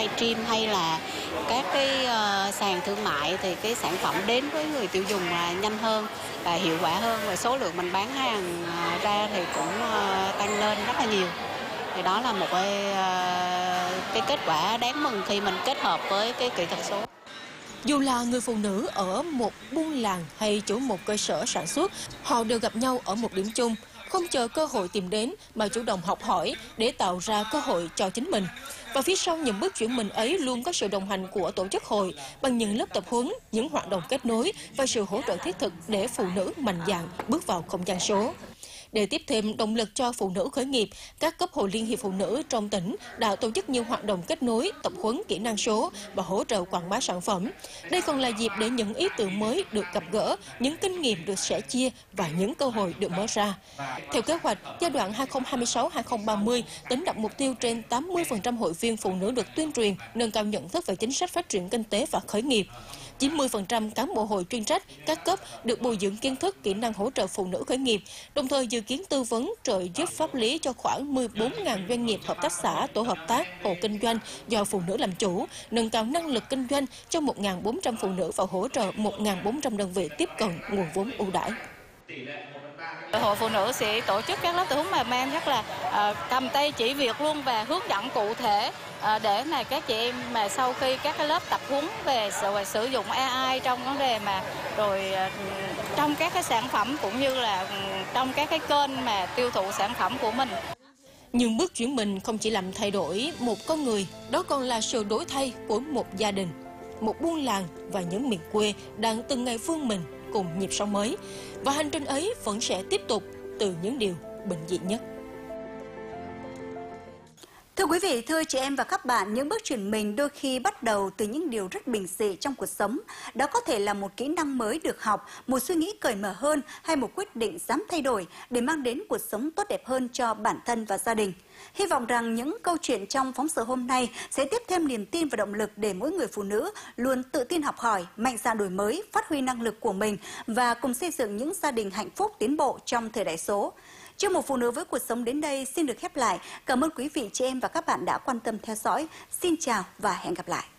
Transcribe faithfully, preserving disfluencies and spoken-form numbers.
livestream hay là các cái uh, sàn thương mại thì cái sản phẩm đến với người tiêu dùng uh, nhanh hơn và hiệu quả hơn, và số lượng mình bán hàng uh, ra thì cũng uh, tăng lên rất là nhiều. Thì đó là một cái, uh, cái kết quả đáng mừng khi mình kết hợp với cái kỹ thuật số. Dù là người phụ nữ ở một buôn làng hay chủ một cơ sở sản xuất, họ đều gặp nhau ở một điểm chung, không chờ cơ hội tìm đến mà chủ động học hỏi để tạo ra cơ hội cho chính mình. Và phía sau những bước chuyển mình ấy luôn có sự đồng hành của tổ chức hội bằng những lớp tập huấn, những hoạt động kết nối và sự hỗ trợ thiết thực để phụ nữ mạnh dạn bước vào không gian số. Để tiếp thêm động lực cho phụ nữ khởi nghiệp, các cấp hội Liên hiệp Phụ nữ trong tỉnh đã tổ chức nhiều hoạt động kết nối, tập huấn kỹ năng số và hỗ trợ quảng bá sản phẩm. Đây còn là dịp để những ý tưởng mới được gặp gỡ, những kinh nghiệm được sẻ chia và những cơ hội được mở ra. Theo kế hoạch, giai đoạn hai nghìn không trăm hai mươi sáu đến hai nghìn không trăm ba mươi, tỉnh đặt mục tiêu trên tám mươi phần trăm hội viên phụ nữ được tuyên truyền, nâng cao nhận thức về chính sách phát triển kinh tế và khởi nghiệp. chín mươi phần trăm cán bộ hội chuyên trách các cấp được bồi dưỡng kiến thức, kỹ năng hỗ trợ phụ nữ khởi nghiệp, đồng thời dự kiến tư vấn trợ giúp pháp lý cho khoảng mười bốn nghìn doanh nghiệp, hợp tác xã, tổ hợp tác, hộ kinh doanh do phụ nữ làm chủ, nâng cao năng lực kinh doanh cho một nghìn bốn trăm phụ nữ và hỗ trợ một nghìn bốn trăm đơn vị tiếp cận nguồn vốn ưu đãi. Hội phụ nữ sẽ tổ chức các lớp tập huấn mà mang rất là uh, cầm tay chỉ việc luôn và hướng dẫn cụ thể uh, để mà các chị em mà sau khi các cái lớp tập huấn về sự, về sử dụng a i trong vấn đề mà rồi uh, trong các cái sản phẩm cũng như là uh, trong các cái kênh mà tiêu thụ sản phẩm của mình. Nhưng bước chuyển mình không chỉ làm thay đổi một con người, đó còn là sự đổi thay của một gia đình, một buôn làng và những miền quê đang từng ngày vươn mình cùng nhịp sống mới. Và hành trình ấy vẫn sẽ tiếp tục từ những điều bình dị nhất. Thưa quý vị, thưa chị em và các bạn, những bước chuyển mình đôi khi bắt đầu từ những điều rất bình dị trong cuộc sống. Đó có thể là một kỹ năng mới được học, một suy nghĩ cởi mở hơn hay một quyết định dám thay đổi để mang đến cuộc sống tốt đẹp hơn cho bản thân và gia đình. Hy vọng rằng những câu chuyện trong phóng sự hôm nay sẽ tiếp thêm niềm tin và động lực để mỗi người phụ nữ luôn tự tin học hỏi, mạnh dạn đổi mới, phát huy năng lực của mình và cùng xây dựng những gia đình hạnh phúc tiến bộ trong thời đại số. Chuyên mục Phụ nữ với cuộc sống đến đây xin được khép lại. Cảm ơn quý vị, chị em và các bạn đã quan tâm theo dõi. Xin chào và hẹn gặp lại.